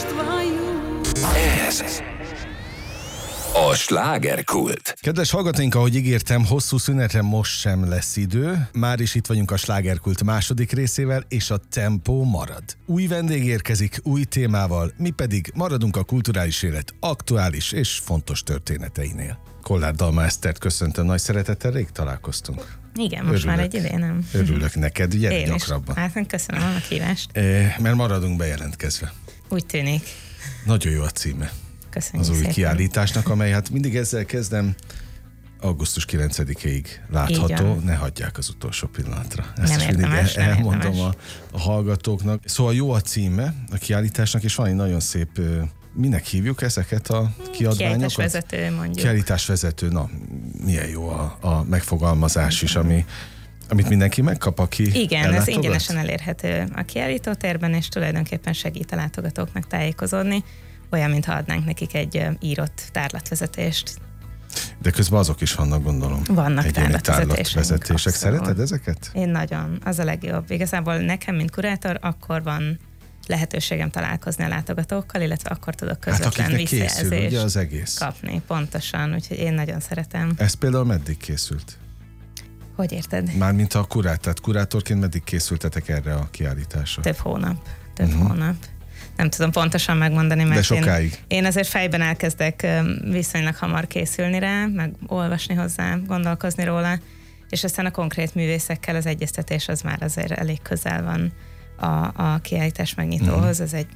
Ez a slágerkult. Kedves hallgatóink, ahogy ígértem, hosszú szünetre most sem lesz idő. Már is itt vagyunk a slágerkult második részével, és a tempó marad. Új vendég érkezik, új témával, mi pedig maradunk a kulturális élet aktuális és fontos történeteinél. Kollár Dalma Esztert köszöntöm nagy szeretettel, rég találkoztunk. Igen, most már egy ideje, nem? Örülök neked, gyere Én gyakrabban. is. Hát köszönöm a meghívást. Mert maradunk bejelentkezve. Úgy tűnik. Nagyon jó a címe. Köszönjük az új szépen. Kiállításnak, amely hát mindig ezzel kezdem, augusztus 9-ig látható, ne hagyják az utolsó pillanatra. Ezt nem is mindig elmondom érdemes. a hallgatóknak. Szóval jó a címe a kiállításnak, és van egy nagyon szép, minek hívjuk ezeket a kiadványokat? Kiállításvezető, mondjuk. Kiállításvezető, na, milyen jó a megfogalmazás is, amit mindenki megkap, aki Igen, ellátogat? ez ingyenesen elérhető a kiállítótérben, és tulajdonképpen segít a látogatóknak tájékozódni, olyan, mintha adnánk nekik egy írott tárlatvezetést. De közben azok is vannak, gondolom. Vannak egyéni tárlatvezetések. abszolút. Szereted ezeket? Én nagyon, az a legjobb. Igazából nekem, mint kurátor, akkor van lehetőségem találkozni a látogatókkal, illetve akkor tudok közvetlen akiknek készül, visszajelzést ugye, az egész. kapni. Pontosan, úgyhogy én nagyon szeretem. Ez például meddig készült? Hogy érted? Mármint a tehát kurátorként meddig készültetek erre a kiállításra? Több hónap. Nem tudom pontosan megmondani, mert de sokáig. Én azért fejben elkezdek viszonylag hamar készülni rá, meg olvasni hozzá, gondolkozni róla, és aztán a konkrét művészekkel az egyeztetés az már azért elég közel van a kiállítás megnyitóhoz, ez egy,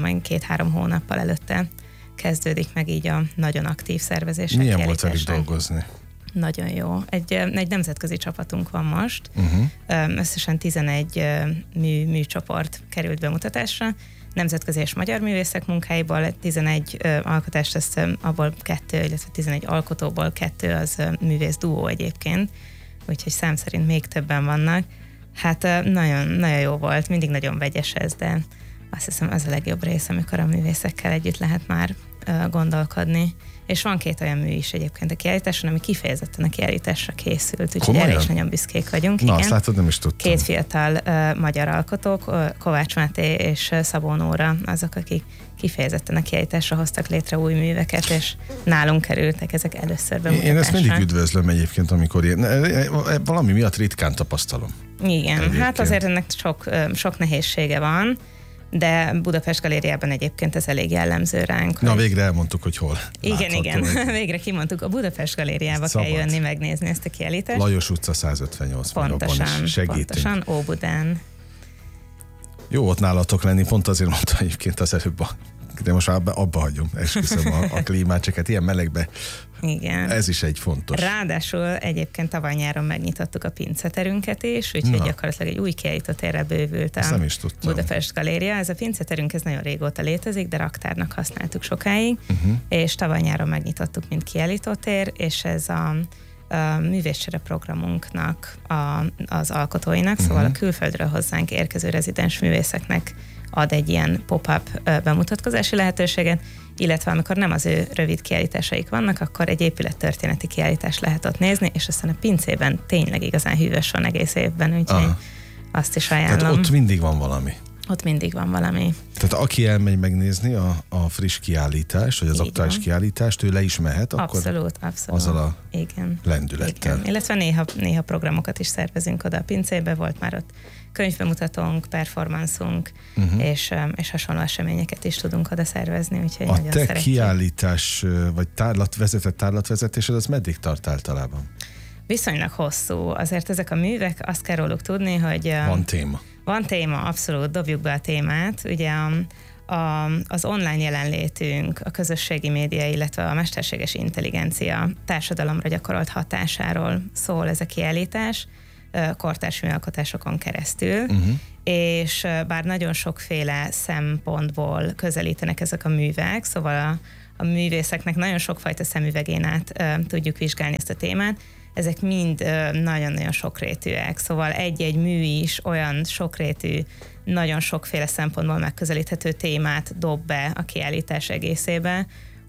2-3 hónappal előtte kezdődik meg így a nagyon aktív szervezés. Milyen volt velük dolgozni? Nagyon jó. Egy nemzetközi csapatunk van most. Összesen 11 műcsoport került bemutatásra. Nemzetközi és magyar művészek munkáiból 11 alkotást, azt abból 2, illetve 11 alkotóból 2 az művész duó egyébként, úgyhogy szám szerint még többen vannak. Hát nagyon, nagyon jó volt, mindig nagyon vegyes ez, de azt hiszem az a legjobb rész, amikor a művészekkel együtt lehet már gondolkodni. És van 2 olyan mű is egyébként a kiállításon, ami kifejezetten a kiállításra készült, úgyhogy erre is nagyon büszkék vagyunk. Na, azt látod, nem is tudtam. 2 fiatal magyar alkotók, Kovács Máté és Szabó Nóra, azok, akik kifejezetten a kiállításra hoztak létre új műveket, és nálunk kerültek ezek először bemutatásra. Én ezt mindig üdvözlöm egyébként, amikor valami miatt ritkán tapasztalom. Igen, egyébként. Hát azért ennek sok nehézsége van, de Budapest Galériában egyébként ez elég jellemző ránk. Na, végre elmondtuk, hogy hol. Igen, végre kimondtuk, a Budapest Galériába kell jönni megnézni ezt a kiállítást. Lajos utca 158, Pontosan, Óbudán. Jó ott nálatok lenni, pont azért mondta egyébként az előbb, de most már abba hagyom, esküszöm a klímát, csak hát ilyen melegbe. Igen. Ez is egy fontos. Ráadásul egyébként tavaly nyáron megnyitottuk a pinceterünket is, úgyhogy gyakorlatilag egy új kiállítótérre bővült a Budapest Galéria. Ez a pinceterünk, ez nagyon régóta létezik, de raktárnak használtuk sokáig, és tavaly nyáron megnyitottuk, mint kiállítótér, és ez a művészcsere programunknak az alkotóinak, szóval a külföldről hozzánk érkező rezidens művészeknek ad egy ilyen pop-up bemutatkozási lehetőséget, illetve amikor nem az ő rövid kiállításaik vannak, akkor egy épülettörténeti kiállítást lehet ott nézni, és aztán a pincében tényleg igazán hűvös van egész évben, úgyhogy azt is ajánlom. Tehát ott mindig van valami. Ott mindig van valami. Tehát aki elmegy megnézni a friss kiállítást, vagy az aktuális kiállítást, ő le is mehet, akkor abszolút. azzal a lendülettel. Igen. Illetve néha programokat is szervezünk oda a pincébe, volt már ott könyvbemutatónk, performanszunk, és hasonló eseményeket is tudunk oda szervezni, úgyhogy nagyon szeretjük. A te kiállítás, vagy tárlatvezetésed, az meddig tart általában? Viszonylag hosszú. Azért ezek a művek, azt kell róluk tudni, hogy... Van téma. Van téma, abszolút, dobjuk be a témát. Ugye az online jelenlétünk, a közösségi média, illetve a mesterséges intelligencia társadalomra gyakorolt hatásáról szól ez a kiállítás, kortárs műalkotásokon keresztül, és bár nagyon sokféle szempontból közelítenek ezek a művek, szóval a művészeknek nagyon sokfajta szemüvegén át tudjuk vizsgálni ezt a témát, ezek mind nagyon-nagyon sokrétűek, szóval egy-egy mű is olyan sokrétű, nagyon sokféle szempontból megközelíthető témát dob be a kiállítás egészébe,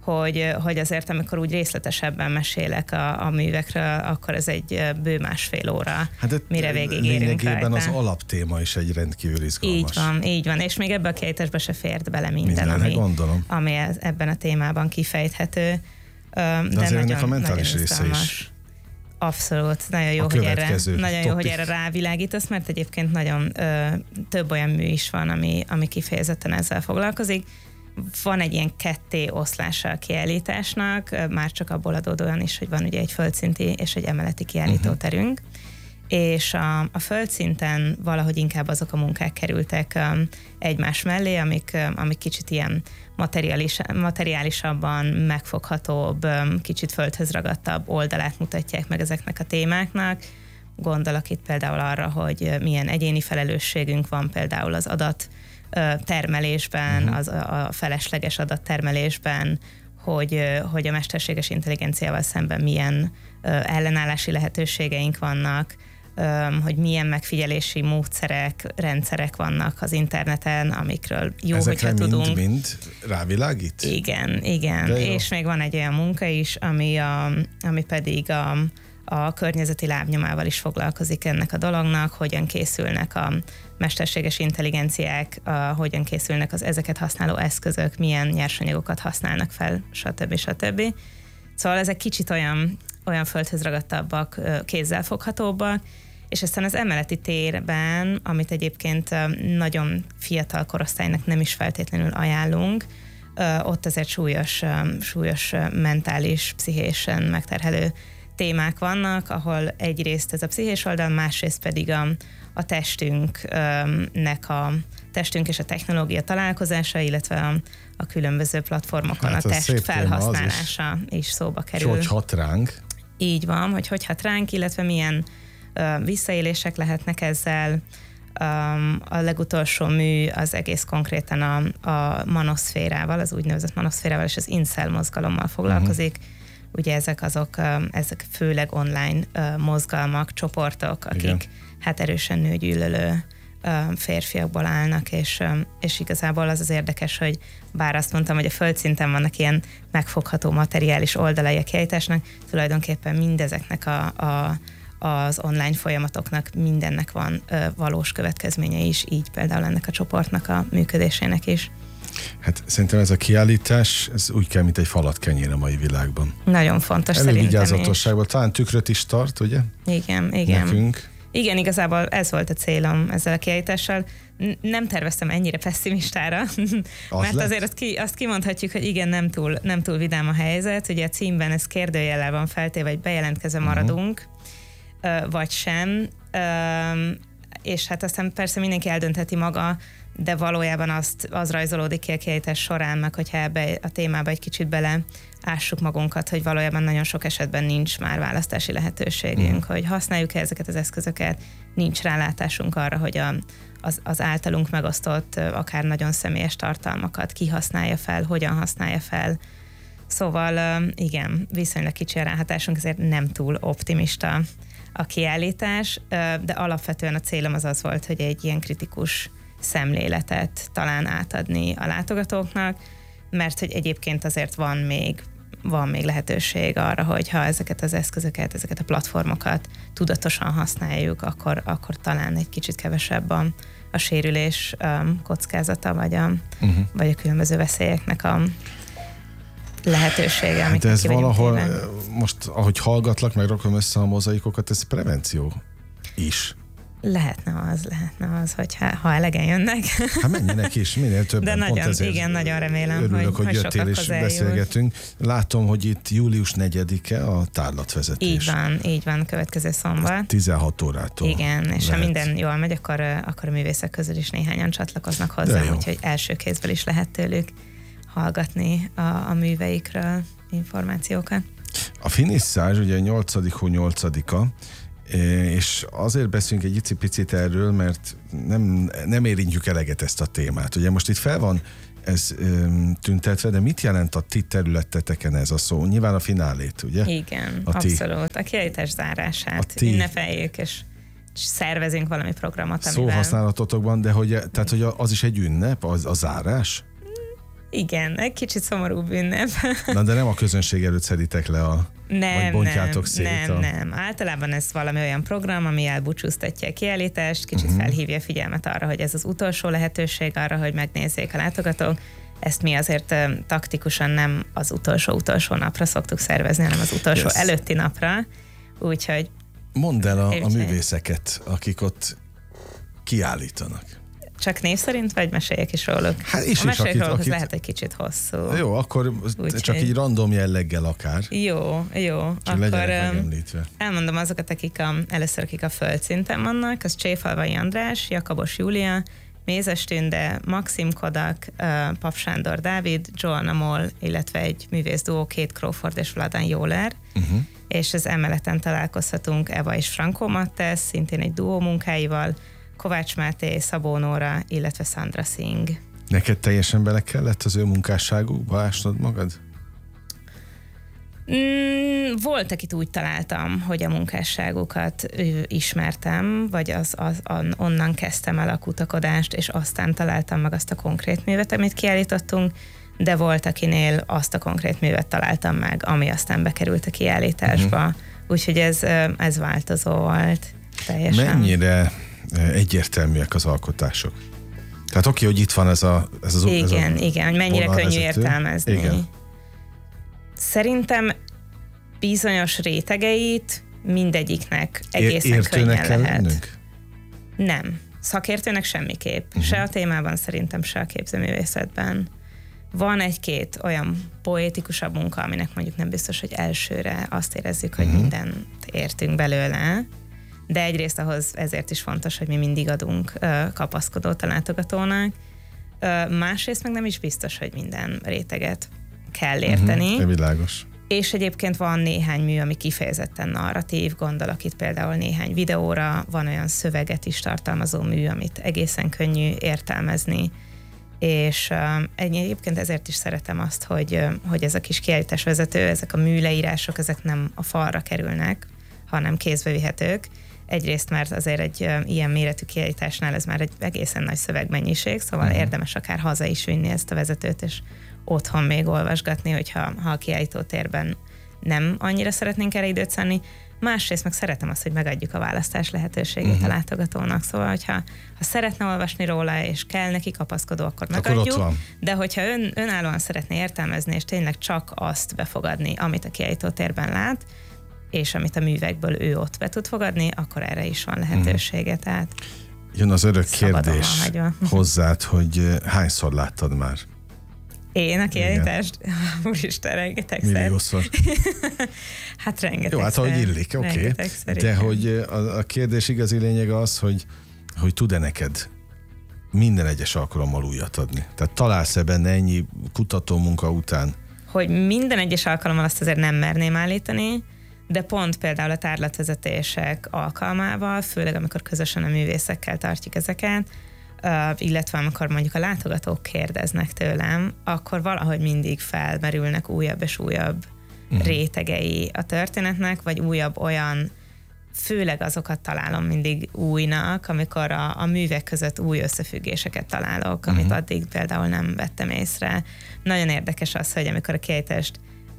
hogy azért, amikor úgy részletesebben mesélek a művekről, akkor ez egy bő 1,5 óra, mire végigérünk rajta. Lényegében az alaptéma is egy rendkívül izgalmas. Így van, és még ebbe a kiállításba se fért bele minden, ami ebben a témában kifejthető. De azért ennek a mentális része is. Abszolút, nagyon jó, hogy erre rávilágítasz, mert egyébként nagyon több olyan mű is van, ami kifejezetten ezzel foglalkozik. Van egy ilyen ketté oszlása a kiállításnak, már csak abból adódóan is, hogy van ugye egy földszinti és egy emeleti kiállítóterünk, és a földszinten valahogy inkább azok a munkák kerültek egymás mellé, amik kicsit ilyen materiálisabban, megfoghatóbb, kicsit földhöz ragadtabb oldalát mutatják meg ezeknek a témáknak. Gondolok itt például arra, hogy milyen egyéni felelősségünk van például az adattermelésben, a felesleges adattermelésben, hogy a mesterséges intelligenciával szemben milyen ellenállási lehetőségeink vannak, hogy milyen megfigyelési módszerek, rendszerek vannak az interneten, amikről jó, ezekre hogyha tudunk. Ezekre mind rávilágít? Igen. És még van egy olyan munka is, ami pedig a környezeti lábnyomával is foglalkozik ennek a dolognak, hogyan készülnek a mesterséges intelligenciák, hogyan készülnek az ezeket használó eszközök, milyen nyersanyagokat használnak fel, stb. Szóval ezek kicsit olyan földhöz ragadtabbak, kézzelfoghatóbbak, és aztán az emeleti térben, amit egyébként nagyon fiatal korosztálynak nem is feltétlenül ajánlunk, ott azért súlyos mentális, pszichésen megterhelő témák vannak, ahol egyrészt ez a pszichés oldal, másrészt pedig a testünk és a technológia találkozása, illetve a különböző platformokon a test felhasználása is szóba kerül. És hogy hat ránk. Így van, hogy hat ránk, illetve milyen visszaélések lehetnek ezzel. A legutolsó mű az egész konkrétan a manoszférával, az úgynevezett manoszférával és az incel mozgalommal foglalkozik. Ugye ezek főleg online mozgalmak, csoportok, akik hát erősen nőgyűlölő férfiakból állnak, és igazából az érdekes, hogy bár azt mondtam, hogy a földszinten vannak ilyen megfogható materiális oldalai a kiállításnak, tulajdonképpen mindezeknek az online folyamatoknak mindennek van valós következménye is, így például ennek a csoportnak a működésének is. Hát szerintem ez a kiállítás, ez úgy kell, mint egy falat kenyér a mai világban. Nagyon fontos szerintem is. Elővigyázatosságban, talán tükröt is tart, ugye? Igen. Nekünk. Igen, igazából ez volt a célom ezzel a kiállítással. Nem terveztem ennyire pessimistára, mert azért azt kimondhatjuk, hogy igen, nem túl vidám a helyzet. Ugye a címben ez kérdőjellel van feltéve, hogy bejelentkezve maradunk, vagy sem. És hát aztán persze mindenki eldöntheti maga, de valójában az rajzolódik ki a kiállítás során, meg hogyha ebbe a témába egy kicsit beleássuk magunkat, hogy valójában nagyon sok esetben nincs már választási lehetőségünk, hogy használjuk ezeket az eszközöket, nincs rálátásunk arra, hogy az általunk megosztott, akár nagyon személyes tartalmakat ki használja fel, hogyan használja fel. Szóval igen, viszonylag kicsi a ráhatásunk, ezért nem túl optimista a kiállítás, de alapvetően a célom az volt, hogy egy ilyen kritikus szemléletet talán átadni a látogatóknak, mert hogy egyébként azért van még lehetőség arra, hogy ha ezeket az eszközöket, ezeket a platformokat tudatosan használjuk, akkor talán egy kicsit kevesebb a sérülés kockázata, vagy a különböző veszélyeknek a lehetősége, amit de ez valahol, most ahogy hallgatlak, meg rakom össze a mozaikokat, ez prevenció is. Lehetne az, hogy ha elegen jönnek. Hát menjenek is, minél többen. De nagyon remélem, örülök, hogy jöttél és beszélgetünk. Látom, hogy itt július 4-e a tárlatvezetés. Így van, következő szombat. 16 órától. Igen, és ha minden jól megy, akkor a művészek közül is néhányan csatlakoznak hozzá, úgyhogy első kézből is lehet tőlük hallgatni a műveikről információkat. A finisszázs ugye 8. hó 8-a, és azért beszélünk egy icipicit erről, mert nem érintjük eleget ezt a témát. Ugye most itt fel van ez tüntetve, de mit jelent a ti területeteken ez a szó? Nyilván a finálét, ugye? Igen, abszolút. A kiállítás zárását ünnepeljük, és szervezünk valami programot, amivel... Szóhasználatotokban, de hogy az is egy ünnep, a zárás? Igen, egy kicsit szomorúbb ünnep. Na, de nem a közönség előtt szeditek le vagy bontjátok szét? Nem. Általában ez valami olyan program, ami elbúcsúztatja a kiállítást, kicsit felhívja figyelmet arra, hogy ez az utolsó lehetőség arra, hogy megnézzék a látogatók. Ezt mi azért taktikusan nem az utolsó napra szoktuk szervezni, hanem az utolsó előtti napra. Úgyhogy... Mondd el a művészeket, akik ott kiállítanak. Csak név szerint, vagy meséljek is róluk? Hát is, a meséljek róluk, az lehet egy kicsit hosszú. Jó, akkor csak így random jelleggel akár. Jó. Csak legyenek megemlítve. Elmondom azokat, akik a földszinten vannak, az Cséfalvai András, Jakabos Júlia, Mézes Tünde, Maxim Kodak, Pap Sándor Dávid, Joanna Moll, illetve egy művészduó, Kate Crawford és Vladan Jóler. És az emeleten találkozhatunk Eva és Franco Mattes, szintén egy duó munkáival, Kovács Máté, Szabó Nóra, illetve Sandra Singh. Neked teljesen bele kellett az ő munkásságukba ásnod magad? Volt, akit úgy találtam, hogy a munkásságukat ismertem, vagy onnan kezdtem el a kutakodást, és aztán találtam meg azt a konkrét művet, amit kiállítottunk, de volt, akinél azt a konkrét művet találtam meg, ami aztán bekerült a kiállításba. Úgyhogy ez változó volt teljesen. Mennyire egyértelműek az alkotások? Tehát oké, hogy itt van ez az igen, hogy mennyire könnyű értelmezni. Igen. Szerintem bizonyos rétegeit mindegyiknek egészen könnyen lehet. Lennünk? Nem. Szakértőnek semmiképp. Se a témában szerintem, se a képzőművészetben. Van egy-két olyan poétikusabb munka, aminek mondjuk nem biztos, hogy elsőre azt érezzük, hogy mindent értünk belőle, de egyrészt ahhoz ezért is fontos, hogy mi mindig adunk kapaszkodót a látogatónak. Másrészt meg nem is biztos, hogy minden réteget kell érteni. Világos. És egyébként van néhány mű, ami kifejezetten narratív, gondolok itt például néhány videóra, van olyan szöveget is tartalmazó mű, amit egészen könnyű értelmezni, és egyébként ezért is szeretem azt, hogy ez a kis kiállításvezető, ezek a műleírások, ezek nem a falra kerülnek, hanem kézbe vihetők. Egyrészt, mert azért egy ilyen méretű kiállításnál ez már egy egészen nagy szövegmennyiség, szóval érdemes akár haza is vinni ezt a vezetőt, és otthon még olvasgatni, hogyha a kiállítótérben nem annyira szeretnénk erre időt szánni. Másrészt meg szeretem azt, hogy megadjuk a választás lehetőségét a látogatónak. Szóval, hogyha szeretne olvasni róla, és kell neki kapaszkodó, akkor megadjuk. De hogyha önállóan szeretné értelmezni, és tényleg csak azt befogadni, amit a kiállítótérben lát, és amit a művekből ő ott be tud fogadni, akkor erre is van lehetősége. Tehát jön az örök kérdés hozzád, hogy hányszor láttad már? Én a kiállítást? Úristen, rengetegszer. Milliószor. Hát rengetegszer. Jó, hát ahogy illik, oké. De hogy a kérdés igazi lényege az, hogy tud-e neked minden egyes alkalommal újat adni? Tehát találsz-e benne ennyi kutatómunka után? Hogy minden egyes alkalommal azt azért nem merném állítani, de pont például a tárlatvezetések alkalmával, főleg amikor közösen a művészekkel tartjuk ezeket, illetve amikor mondjuk a látogatók kérdeznek tőlem, akkor valahogy mindig felmerülnek újabb és újabb rétegei a történetnek, vagy újabb olyan, főleg azokat találom mindig újnak, amikor a művek között új összefüggéseket találok, amit addig például nem vettem észre. Nagyon érdekes az, hogy amikor a kiállítást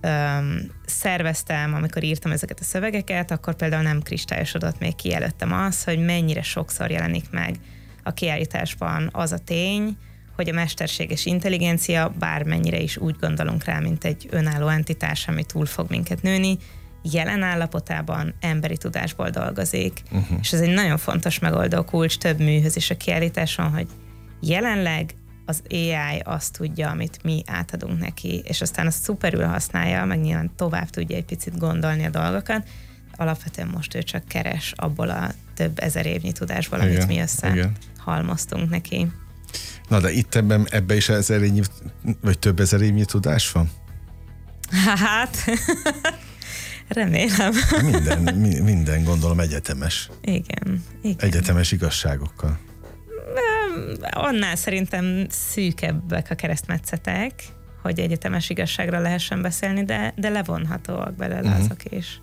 szerveztem, amikor írtam ezeket a szövegeket, akkor például nem kristályosodott még ki előttem az, hogy mennyire sokszor jelenik meg a kiállításban az a tény, hogy a mesterséges intelligencia, bármennyire is úgy gondolunk rá, mint egy önálló entitás, ami túl fog minket nőni, jelen állapotában emberi tudásból dolgozik. És ez egy nagyon fontos megoldó kulcs több műhöz is a kiállításon, hogy jelenleg az AI azt tudja, amit mi átadunk neki, és aztán azt szuperül használja, meg nyilván tovább tudja egy picit gondolni a dolgokat. Alapvetően most ő csak keres abból a több ezer évnyi tudásból, amit mi halmoztunk neki. Na de itt ebben is ezer évnyi, vagy több ezer évnyi tudás van? Hát, remélem. Minden gondolom egyetemes. Igen. Egyetemes igazságokkal. Annál szerintem szűkebbek a keresztmetszetek, hogy egyetemes igazságra lehessen beszélni, de levonhatóak belőle azok is.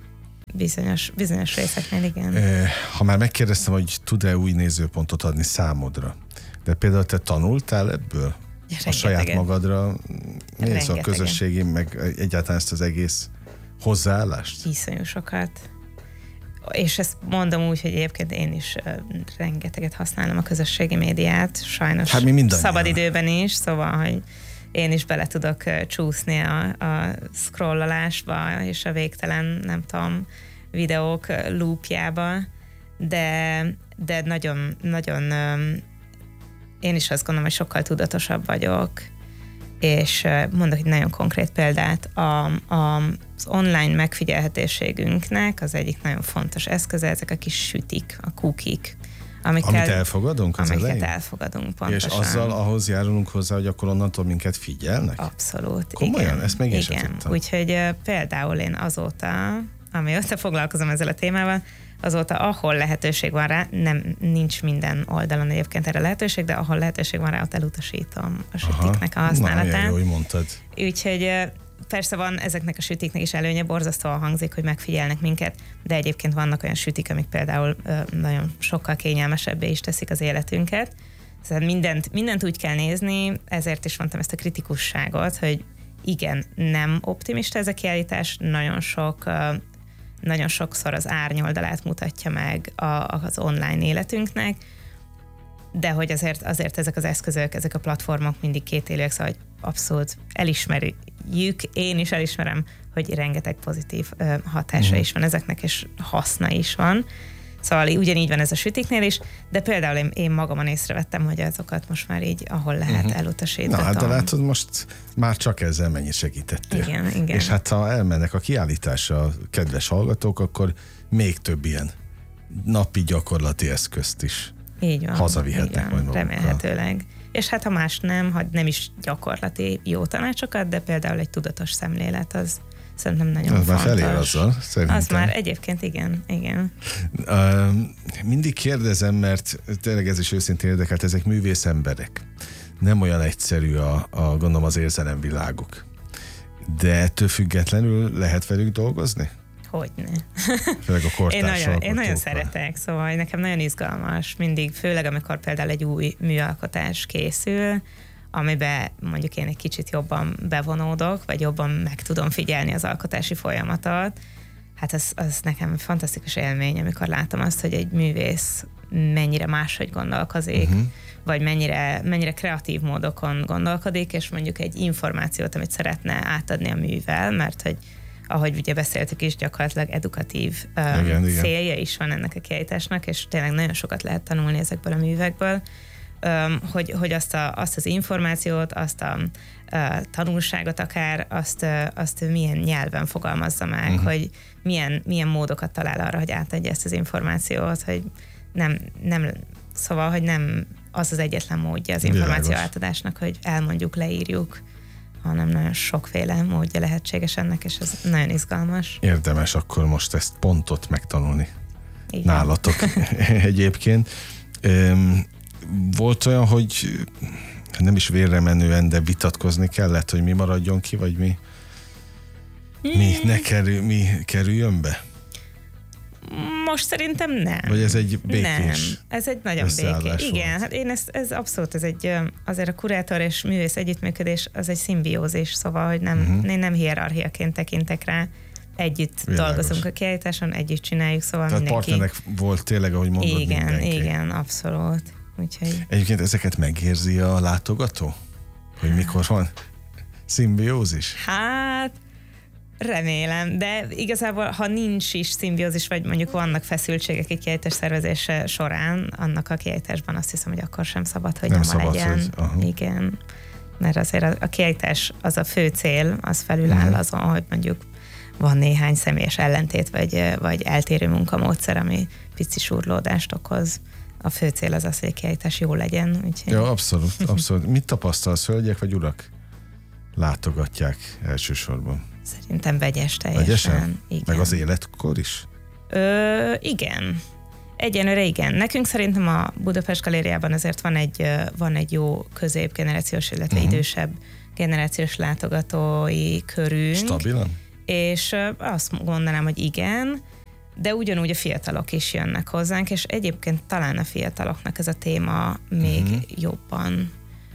Bizonyos részeknél, igen. Ha már megkérdeztem, hogy tud-e új nézőpontot adni számodra, de például te tanultál ebből? a saját magadra nézz a közösségi, meg egyáltalán ezt az egész hozzáállást? Iszonyú sokat. És ezt mondom úgy, hogy egyébként én is rengeteget használom a közösségi médiát, sajnos szabadidőben is, szóval, hogy én is bele tudok csúszni a scrollolásba és a végtelen, nem tudom, videók loopjába, de nagyon, nagyon én is azt gondolom, hogy sokkal tudatosabb vagyok, és mondok egy nagyon konkrét példát, az online megfigyelhetőségünknek az egyik nagyon fontos eszköze, ezek a kis sütik, a kukik. Amit elfogadunk az elején? Amiket elfogadunk, pontosan. És azzal ahhoz járulunk hozzá, hogy akkor onnantól minket figyelnek? Abszolút. Komolyan? Igen, ezt még én sem tudtam. Úgyhogy például én azóta, amióta foglalkozom ezzel a témával, azóta, ahol lehetőség van rá, nincs minden oldalon egyébként erre lehetőség, de ahol lehetőség van rá, ott elutasítom a sütiknek a használatát. Jó, hogy mondtad. Úgyhogy persze van ezeknek a sütiknek is előnye, borzasztóan hangzik, hogy megfigyelnek minket, de egyébként vannak olyan sütik, amik például nagyon sokkal kényelmesebbé is teszik az életünket. Szóval mindent úgy kell nézni, ezért is mondtam ezt a kritikusságot, hogy igen, nem optimista ez a kiállítás, nagyon sokszor az árnyoldalát mutatja meg az online életünknek, de hogy azért ezek az eszközök, ezek a platformok mindig kétélőek, szóval hogy abszolút elismerjük, én is elismerem, hogy rengeteg pozitív hatása is van ezeknek, és haszna is van. Szóval ugyanígy van ez a sütiknél is, de például én magamon észrevettem, hogy azokat most már így, ahol lehet elutasítottam. Na hát de látod, most már csak ezzel mennyit segítettél. Igen. És hát ha elmennek a kiállításra a kedves hallgatók, akkor még több ilyen napi gyakorlati eszközt is így van, hazavihetnek majd magukkal. Remélhetőleg. És hát ha más nem is gyakorlati jó tanácsokat, de például egy tudatos szemlélet, az szerintem nagyon fontos. Az már felér azzal, szerintem. Az már egyébként igen. Mindig kérdezem, mert tényleg ez is őszintén érdekelt, ezek művész emberek. Nem olyan egyszerű gondolom az érzelemviláguk. De ettől függetlenül lehet velük dolgozni? Hogyne. Főleg a kortárs én nagyon szeretek, szóval nekem nagyon izgalmas mindig, főleg amikor például egy új műalkotás készül, amiben mondjuk én egy kicsit jobban bevonódok, vagy jobban meg tudom figyelni az alkotási folyamatot. Hát az nekem fantasztikus élmény, amikor látom azt, hogy egy művész mennyire máshogy gondolkozik, vagy mennyire kreatív módokon gondolkodik, és mondjuk egy információt, amit szeretne átadni a művel, mert hogy ahogy ugye beszéltük is, gyakorlatilag edukatív célja is van ennek a kiállításnak, és tényleg nagyon sokat lehet tanulni ezekből a művekből, hogy azt az információt, azt a tanulságot akár, azt milyen nyelven fogalmazza meg, hogy milyen módokat talál arra, hogy átadja ezt az információt, hogy szóval, hogy nem az egyetlen módja az információ átadásnak, hogy elmondjuk, leírjuk, hanem nagyon sokféle módja lehetséges ennek, és ez nagyon izgalmas. Érdemes akkor most ezt pontot megtanulni nálatok egyébként. Volt olyan, hogy nem is vérre menően, de vitatkozni kellett, hogy mi maradjon ki, vagy mi kerüljön be? Most szerintem nem. Vagy ez egy békés? Nem, ez egy nagyon békés. Igen, hát én ez abszolút, ez egy azért a kurátor és művész együttműködés, az egy szimbiózis, szóval, hogy én nem hierarchiaként tekintek rá, együtt dolgozunk a kiállításon, együtt csináljuk, szóval tehát mindenki. Partnerek volt tényleg, ahogy mondod, mindenki. Igen, abszolút. Úgyhogy... Egyébként ezeket megérzi a látogató? Hogy mikor van szimbiózis? Hát remélem, de igazából, ha nincs is szimbiózis, vagy mondjuk vannak feszültségek egy kiállítás szervezése során, annak a kiállításban azt hiszem, hogy akkor sem szabad, hogy nem legyen. Igen. Mert azért a kiállítás, az a fő cél, az felüláll azon, hogy mondjuk van néhány személyes ellentét, vagy eltérő munkamódszer, ami pici surlódást okoz. A fő cél az, hogy a kiállítás jó legyen. Úgyhogy... Ja, abszolút. Mit tapasztalsz, hölgyek vagy urak? Látogatják elsősorban. Szerintem vegyes teljesen. Vegyesen? Igen. Meg az életkor is? Igen. Egyenlőre igen. Nekünk szerintem a Budapest Galériában azért van egy jó középgenerációs, illetve idősebb generációs látogatói körünk. Stabilan? És azt mondanám, hogy igen, de ugyanúgy a fiatalok is jönnek hozzánk, és egyébként talán a fiataloknak ez a téma még jobban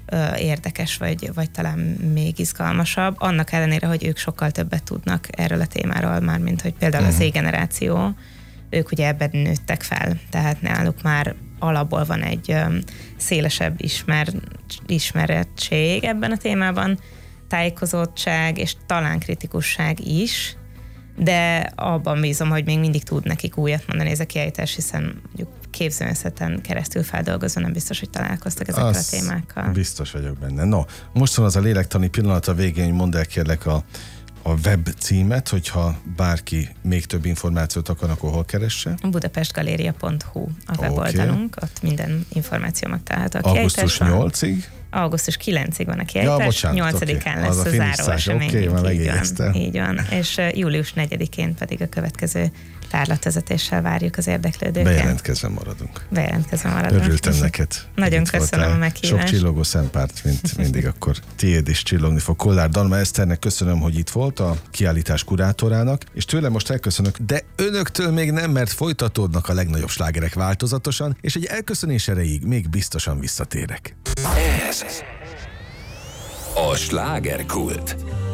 érdekes, vagy talán még izgalmasabb, annak ellenére, hogy ők sokkal többet tudnak erről a témáról, mármint, hogy például az Z-generáció, ők ugye ebben nőttek fel, tehát náluk már alapból van egy szélesebb ismerettség ebben a témában, tájékozottság és talán kritikusság is, de abban bízom, hogy még mindig tud nekik újat mondani ez a kiállítás, hiszen mondjuk képzőművészeten keresztül feldolgozva nem biztos, hogy találkoztak ezekkel a témákkal. Biztos vagyok benne. No, most van az a lélektani pillanat a végén, hogy mondd el kérlek a web címet, hogyha bárki még több információt akar, akkor hol keresse? budapestgaléria.hu a weboldalunk, ott minden információ megtalálható a Augusztus 8-ig? Augusztus 9-ig van a kiállítás, 8-án lesz a záró esemény. Így van. És július 4-én pedig a következő tárlatvezetéssel várjuk az érdeklődőket. Bejelentkezve maradunk. Örültem neked. Nagyon köszönöm a meghívást. Sok csillogó szempárt, mint mindig, akkor tiéd is csillogni fog. Kollár Dalma Eszternek köszönöm, hogy itt volt, a kiállítás kurátorának, és tőlem most elköszönök, de önöktől még nem, mert folytatódnak a legnagyobb slágerek változatosan, és egy elköszönés erejéig még biztosan visszatérek. Ez a Slágerkult.